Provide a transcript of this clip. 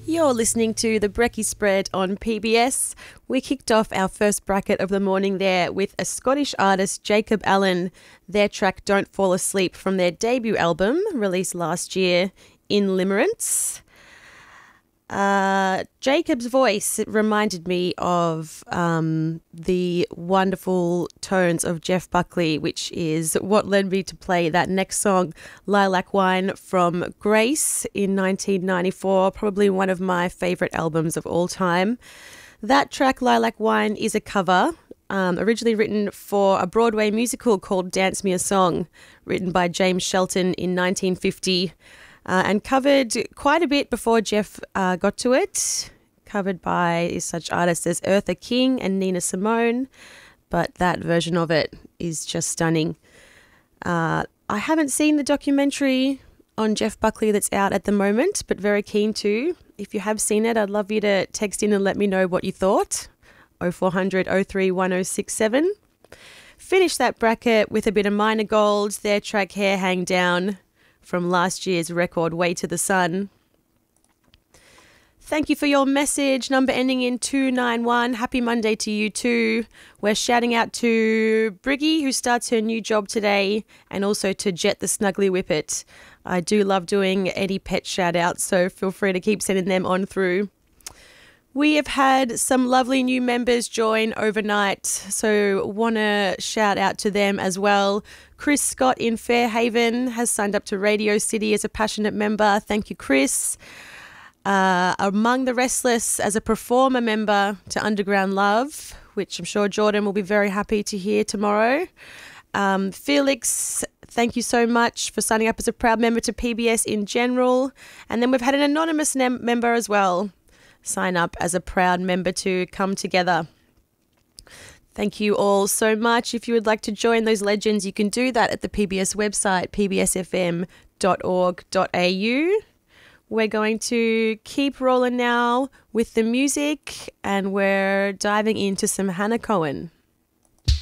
You're listening to the Brekkie Spread on PBS. We kicked off our first bracket of the morning there with a Scottish artist, Jacob Allen, their track Don't Fall Asleep from their debut album released last year, In Limerence. Jacob's voice reminded me of the wonderful tones of Jeff Buckley, which is what led me to play that next song, Lilac Wine from Grace in 1994, probably one of my favourite albums of all time. That track, Lilac Wine, is a cover, originally written for a Broadway musical called Dance Me a Song, written by James Shelton in 1950. And covered quite a bit before Jeff got to it, covered by such artists as Eartha King and Nina Simone, but that version of it is just stunning. I haven't seen the documentary on Jeff Buckley that's out at the moment, but very keen to. If you have seen it, I'd love you to text in and let me know what you thought. 0400 03 1067. Finish that bracket with a bit of Minor Gold, their track Hair Hang Down, from last year's record, Way to the Sun. Thank you for your message, number ending in 291. Happy Monday to you too. We're shouting out to Briggy, who starts her new job today, and also to Jet the Snuggly Whippet. I do love doing Eddie Pet shout-outs, so feel free to keep sending them on through. We have had some lovely new members join overnight, so want to shout out to them as well. Chris Scott in Fairhaven has signed up to Radio City as a passionate member. Thank you, Chris. Among the Restless as a performer member to Underground Love, which I'm sure Jordan will be very happy to hear tomorrow. Felix, thank you so much for signing up as a proud member to PBS in general. And then we've had an anonymous member as well sign up as a proud member to Come Together. Thank you all so much. If you would like to join those legends, you can do that at the PBS website, pbsfm.org.au. We're going to keep rolling now with the music, and we're diving into some Hannah Cohen.